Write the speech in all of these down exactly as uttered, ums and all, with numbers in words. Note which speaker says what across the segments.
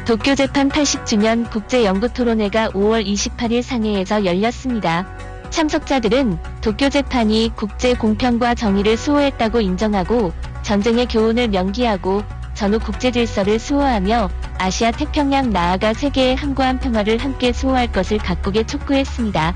Speaker 1: 도쿄재판 팔십 주년 국제연구토론회가 오월 이십팔일 상해에서 열렸습니다. 참석자들은 도쿄재판이 국제 공평과 정의를 수호했다고 인정하고 전쟁의 교훈을 명기하고 전후 국제질서를 수호하며 아시아 태평양 나아가 세계의 항구한 평화를 함께 수호할 것을 각국에 촉구했습니다.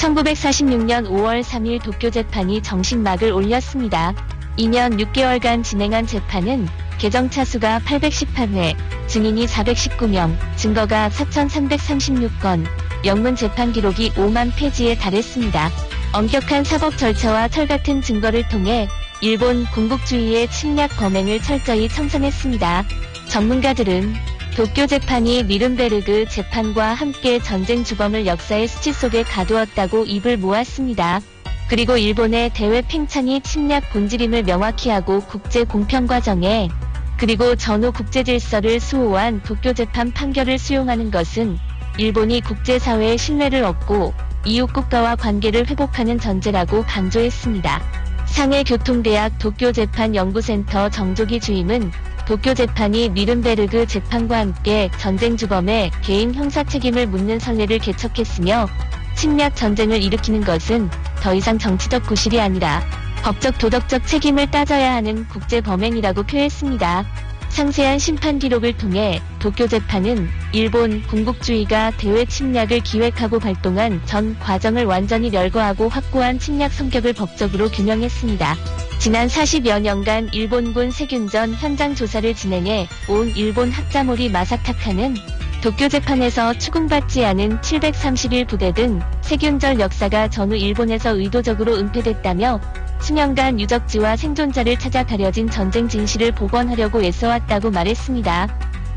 Speaker 1: 천구백사십육년 오월 삼일 도쿄재판이 정식막을 올렸습니다. 이 년 육 개월간 진행한 재판은 개정차 수가 팔백십팔 회, 증인이 사백십구 명, 증거가 사천삼백삼십육 건, 영문 재판 기록이 오만 페이지에 달했습니다. 엄격한 사법 절차와 철같은 증거를 통해 일본 군국주의의 침략 범행을 철저히 청산했습니다. 전문가들은 도쿄재판이 뉘른베르그 재판과 함께 전쟁 주범을 역사의 수치 속에 가두었다고 입을 모았습니다. 그리고 일본의 대외 팽창이 침략 본질임을 명확히 하고 국제 공평 과정에 그리고 전후 국제질서를 수호한 도쿄재판 판결을 수용하는 것은 일본이 국제사회의 신뢰를 얻고 이웃국가와 관계를 회복하는 전제라고 강조했습니다. 상해교통대학 도쿄재판연구센터 정조기 주임은 도쿄재판이 뉘른베르그 재판과 함께 전쟁주범의 개인 형사책임을 묻는 선례를 개척했으며 침략 전쟁을 일으키는 것은 더 이상 정치적 구실이 아니라 법적 도덕적 책임을 따져야 하는 국제범행이라고 표했습니다. 상세한 심판 기록을 통해 도쿄재판은 일본 군국주의가 대외 침략을 기획하고 발동한 전 과정을 완전히 열거하고 확고한 침략 성격을 법적으로 규명했습니다. 지난 사십여 년간 일본군 세균전 현장 조사를 진행해 온 일본 학자모리 마사타카는 도쿄재판에서 추궁받지 않은 칠백삼십일 부대 등 세균절 역사가 전후 일본에서 의도적으로 은폐됐다며 수년간 유적지와 생존자를 찾아 가려진 전쟁 진실을 복원하려고 애써왔다고 말했습니다.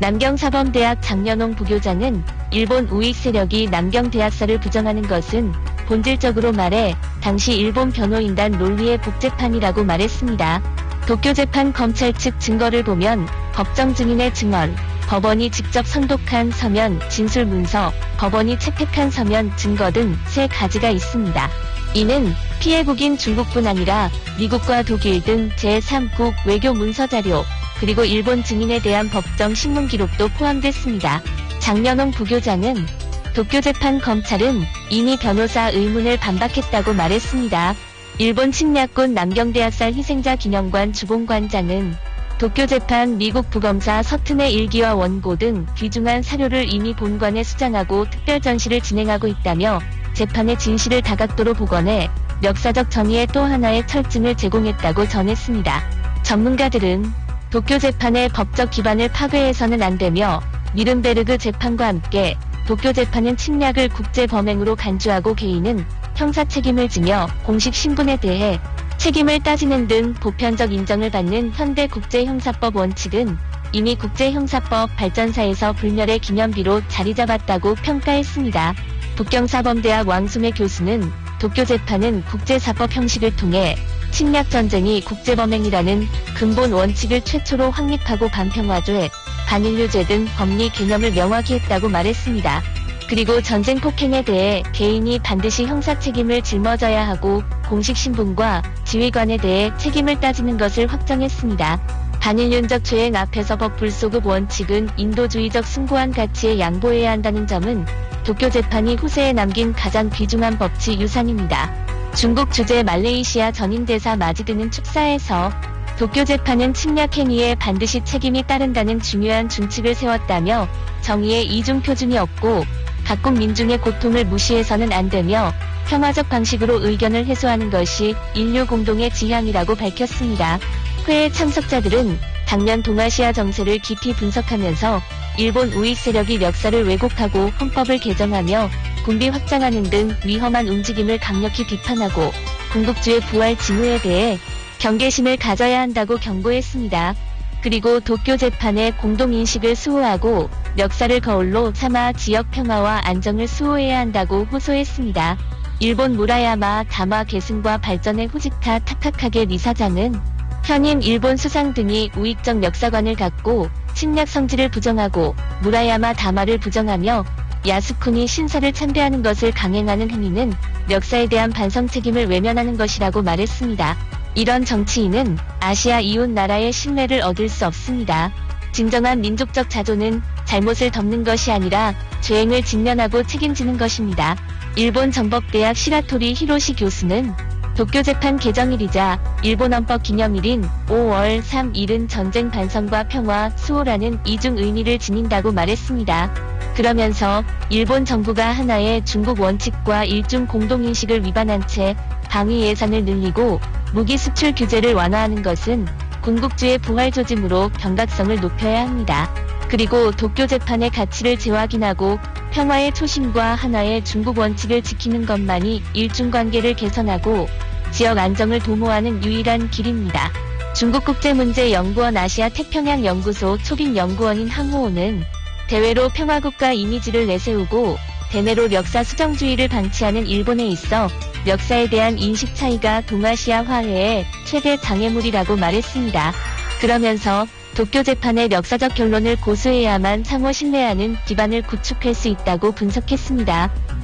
Speaker 1: 남경사범대학 장년홍 부교장은 일본 우익 세력이 남경대학살을 부정하는 것은 본질적으로 말해 당시 일본 변호인단 논리의 복제판이라고 말했습니다. 도쿄재판 검찰 측 증거를 보면 법정 증인의 증언, 법원이 직접 선독한 서면, 진술문서, 법원이 채택한 서면, 증거 등 세 가지가 있습니다. 이는 피해국인 중국뿐 아니라 미국과 독일 등 제삼국 외교 문서 자료, 그리고 일본 증인에 대한 법정 신문 기록도 포함됐습니다. 장년홍 부교장은 도쿄재판 검찰은 이미 변호사 의문을 반박했다고 말했습니다. 일본 침략군 남경대학살 희생자 기념관 주공관장은 도쿄재판 미국 부검사 서튼의 일기와 원고 등 귀중한 사료를 이미 본관에 수장하고 특별전시를 진행하고 있다며 재판의 진실을 다각도로 복원해 역사적 정의의 또 하나의 철증을 제공했다고 전했습니다. 전문가들은 도쿄재판의 법적 기반을 파괴해서는 안 되며 뉘른베르그 재판과 함께 도쿄재판은 침략을 국제범행으로 간주하고 개인은 형사 책임을 지며 공식 신분에 대해 책임을 따지는 등 보편적 인정을 받는 현대 국제형사법 원칙은 이미 국제형사법 발전사에서 불멸의 기념비로 자리잡았다고 평가했습니다. 북경사범대학 왕수매 교수는 도쿄재판은 국제사법 형식을 통해 침략전쟁이 국제범행이라는 근본 원칙을 최초로 확립하고 반평화죄, 반인류죄 등 법리 개념을 명확히 했다고 말했습니다. 그리고 전쟁 폭행에 대해 개인이 반드시 형사 책임을 짊어져야 하고 공식 신분과 지휘관에 대해 책임을 따지는 것을 확정했습니다. 반인륜적 죄행 앞에서 법 불소급 원칙은 인도주의적 숭고한 가치에 양보해야 한다는 점은 도쿄재판이 후세에 남긴 가장 귀중한 법치 유산입니다. 중국 주재 말레이시아 전임대사 마지드는 축사에서 도쿄재판은 침략행위에 반드시 책임이 따른다는 중요한 준칙을 세웠다며 정의의 이중 표준이 없고 각국 민중의 고통을 무시해서는 안 되며 평화적 방식으로 의견을 해소하는 것이 인류 공동의 지향이라고 밝혔습니다. 회의 참석자들은 당면 동아시아 정세를 깊이 분석하면서 일본 우익 세력이 역사를 왜곡하고 헌법을 개정하며 군비 확장하는 등 위험한 움직임을 강력히 비판하고 군국주의 부활 징후에 대해 경계심을 가져야 한다고 경고했습니다. 그리고 도쿄재판의 공동인식을 수호하고 역사를 거울로 삼아 지역 평화와 안정을 수호해야 한다고 호소했습니다. 일본 무라야마 다마 계승과 발전의 후지타 타카카게 이사장은 현임 일본 수상 등이 우익적 역사관을 갖고 침략 성질을 부정하고 무라야마 다마를 부정하며 야스쿠니 신사를 참배하는 것을 강행하는 행위는 역사에 대한 반성 책임을 외면하는 것이라고 말했습니다. 이런 정치인은 아시아 이웃 나라의 신뢰를 얻을 수 없습니다. 진정한 민족적 자존은 잘못을 덮는 것이 아니라 죄행을 직면하고 책임지는 것입니다. 일본 전법대학 시라토리 히로시 교수는 도쿄재판 개정일이자 일본 헌법 기념일인 오월 삼일은 전쟁 반성과 평화 수호라는 이중 의미를 지닌다고 말했습니다. 그러면서 일본 정부가 하나의 중국 원칙과 일중 공동인식을 위반한 채 방위 예산을 늘리고 무기 수출 규제를 완화하는 것은 군국주의 부활 조짐으로 경각성을 높여야 합니다. 그리고 도쿄재판의 가치를 재확인하고 평화의 초심과 하나의 중국 원칙을 지키는 것만이 일중관계를 개선하고 지역 안정을 도모하는 유일한 길입니다. 중국국제문제연구원 아시아 태평양 연구소 초빙 연구원인 항호호는 대외로 평화국가 이미지를 내세우고 대내로 역사 수정주의를 방치하는 일본에 있어 역사에 대한 인식 차이가 동아시아 화해의 최대 장애물이라고 말했습니다. 그러면서 도쿄재판의 역사적 결론을 고수해야만 상호 신뢰하는 기반을 구축할 수 있다고 분석했습니다.